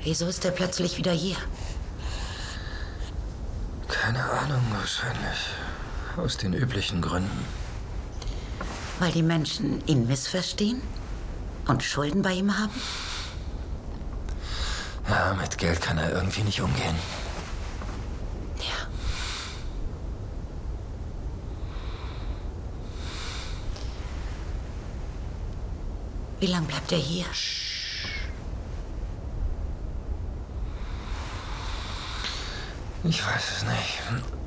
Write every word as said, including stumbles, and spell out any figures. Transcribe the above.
Wieso ist er plötzlich wieder hier? Keine Ahnung, wahrscheinlich. Aus den üblichen Gründen. Weil die Menschen ihn missverstehen? Und Schulden bei ihm haben? Ja, mit Geld kann er irgendwie nicht umgehen. Ja. Wie lange bleibt er hier? Ich weiß es nicht.